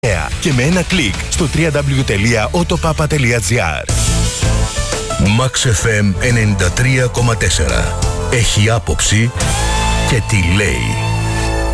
και με ένα κλικ στο www.autopapa.gr. Max FM 93,4. Έχει άποψη και τι λέει.